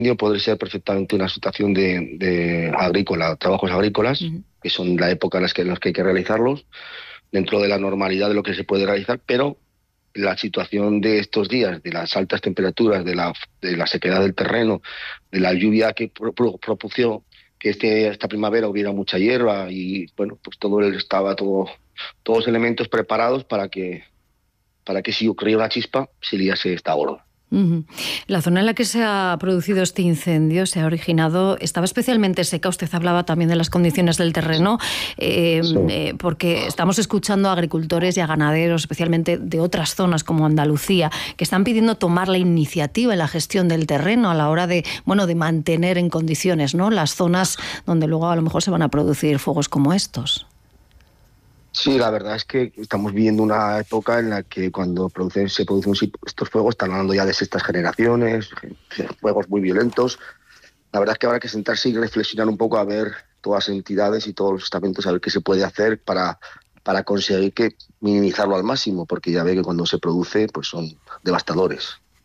puede ser perfectamente una situación de agrícola, trabajos agrícolas, que son la época en las que hay que realizarlos, dentro de la normalidad de lo que se puede realizar, pero la situación de estos días, de las altas temperaturas, de la sequedad del terreno, de la lluvia que propuso que esta primavera hubiera mucha hierba y bueno, pues todos los elementos preparados para que si ocurriera una chispa se liase esta gorda. La zona en la que se ha producido este incendio, se ha originado, estaba especialmente seca. Usted hablaba también de las condiciones del terreno, porque estamos escuchando a agricultores y a ganaderos, especialmente de otras zonas como Andalucía, que están pidiendo tomar la iniciativa en la gestión del terreno a la hora de mantener en condiciones, ¿no?, las zonas donde luego a lo mejor se van a producir fuegos como estos. Sí, la verdad es que estamos viviendo una época en la que cuando se producen estos fuegos, están hablando ya de sextas generaciones, fuegos muy violentos. La verdad es que habrá que sentarse y reflexionar un poco, a ver todas las entidades y todos los estamentos, a ver qué se puede hacer para conseguir minimizarlo al máximo, porque ya ve que cuando se produce pues son devastadores.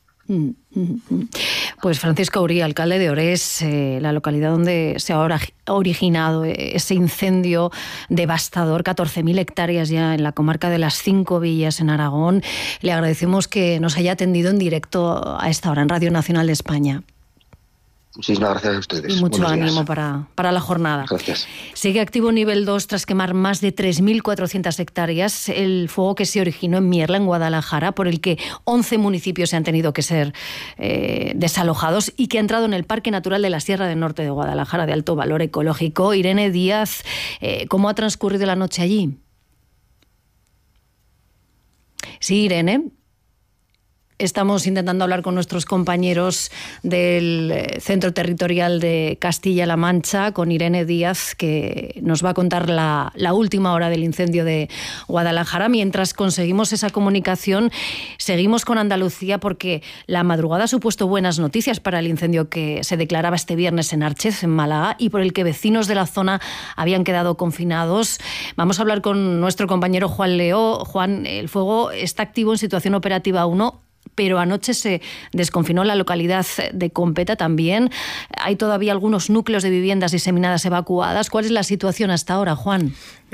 Pues Francisco Uría, alcalde de Orés, la localidad donde se ha originado ese incendio devastador, 14.000 hectáreas ya en la comarca de las 5 villas en Aragón. Le agradecemos que nos haya atendido en directo a esta hora en Radio Nacional de España. Muchísimas gracias a ustedes. Y mucho ánimo para la jornada. Gracias. Sigue activo nivel 2 tras quemar más de 3.400 hectáreas el fuego que se originó en Mierla, en Guadalajara, por el que 11 municipios se han tenido que ser desalojados y que ha entrado en el Parque Natural de la Sierra del Norte de Guadalajara, de alto valor ecológico. Irene Díaz, ¿cómo ha transcurrido la noche allí? Sí, Irene. Estamos intentando hablar con nuestros compañeros del Centro Territorial de Castilla-La Mancha, con Irene Díaz, que nos va a contar la última hora del incendio de Guadalajara. Mientras conseguimos esa comunicación, seguimos con Andalucía, porque la madrugada ha supuesto buenas noticias para el incendio que se declaraba este viernes en Archez, en Málaga, y por el que vecinos de la zona habían quedado confinados. Vamos a hablar con nuestro compañero Juan Leo. Juan, el fuego está activo en situación operativa 1, pero anoche se desconfinó la localidad de Competa también. Hay todavía algunos núcleos de viviendas diseminadas evacuadas. ¿Cuál es la situación hasta ahora, Juan?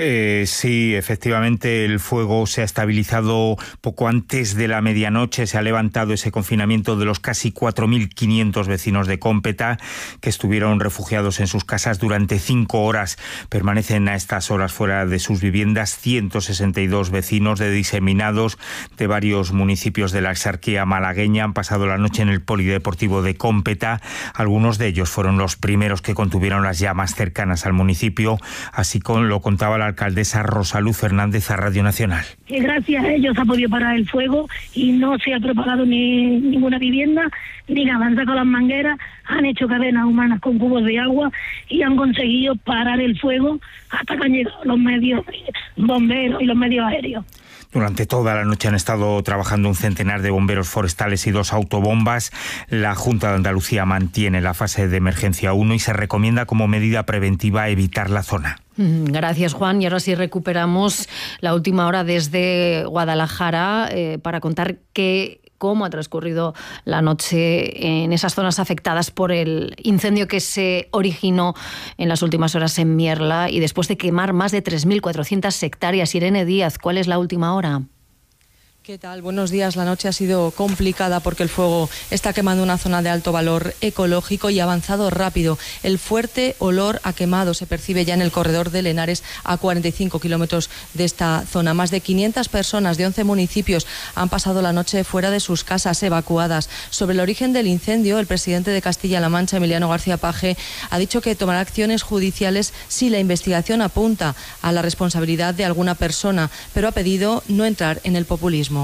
Sí, efectivamente el fuego se ha estabilizado poco antes de la medianoche. Se ha levantado ese confinamiento de los casi 4.500 vecinos de Competa, que estuvieron refugiados en sus casas durante 5 horas. Permanecen a estas horas fuera de sus viviendas 162 vecinos de diseminados de varios municipios de la exarquía malagueña. Han pasado la noche en el polideportivo de Competa. Algunos de ellos fueron los primeros que contuvieron las llamas cercanas al municipio. Así lo contaba la alcaldesa Rosa Luz Fernández a Radio Nacional. Gracias a ellos ha podido parar el fuego y no se ha propagado ninguna vivienda ni nada. Han sacado las mangueras, han hecho cadenas humanas con cubos de agua y han conseguido parar el fuego hasta que han llegado los medios bomberos y los medios aéreos. Durante toda la noche han estado trabajando un centenar de bomberos forestales y 2 autobombas. La Junta de Andalucía mantiene la fase de emergencia 1 y se recomienda como medida preventiva evitar la zona. Gracias, Juan. Y ahora sí recuperamos la última hora desde Guadalajara para contar cómo ha transcurrido la noche en esas zonas afectadas por el incendio que se originó en las últimas horas en Mierla y después de quemar más de 3.400 hectáreas. Irene Díaz, ¿cuál es la última hora? ¿Qué tal? Buenos días. La noche ha sido complicada porque el fuego está quemando una zona de alto valor ecológico y ha avanzado rápido. El fuerte olor a quemado se percibe ya en el corredor de Lenares, a 45 kilómetros de esta zona. Más de 500 personas de 11 municipios han pasado la noche fuera de sus casas, evacuadas. Sobre el origen del incendio, el presidente de Castilla-La Mancha, Emiliano García Paje, ha dicho que tomará acciones judiciales si la investigación apunta a la responsabilidad de alguna persona, pero ha pedido no entrar en el populismo.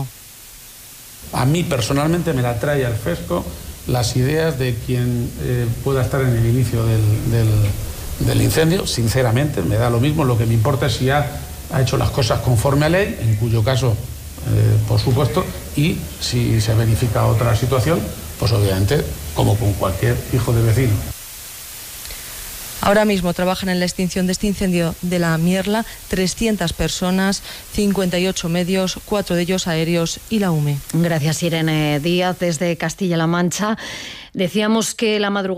A mí personalmente me la trae al fresco las ideas de quien pueda estar en el inicio del incendio. Sinceramente, me da lo mismo. Lo que me importa es si ha hecho las cosas conforme a ley, en cuyo caso, por supuesto, y si se verifica otra situación, pues obviamente, como con cualquier hijo de vecino. Ahora mismo trabajan en la extinción de este incendio de la Mierla 300 personas, 58 medios, 4 de ellos aéreos y la UME. Gracias, Irene Díaz, desde Castilla-La Mancha. Decíamos que la madrugada